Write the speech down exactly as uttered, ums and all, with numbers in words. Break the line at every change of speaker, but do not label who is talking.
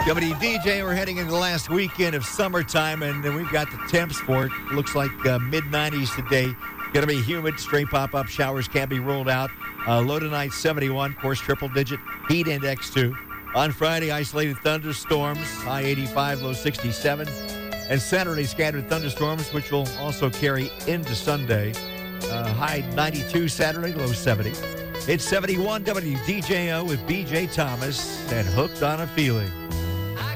W D J, we're heading into the last weekend of summertime, and then we've got the temps for it. Looks like uh, mid nineties today. Going to be humid. Stray pop-up showers can't be ruled out. Uh, low tonight, seventy-one. Of course, triple-digit heat index, too. On Friday, isolated thunderstorms. High eighty-five, low sixty-seven. And Saturday, scattered thunderstorms, which will also carry into Sunday. Uh, high ninety-two Saturday, low seventy. It's seventy-one W D J O with B J Thomas and Hooked on a Feeling.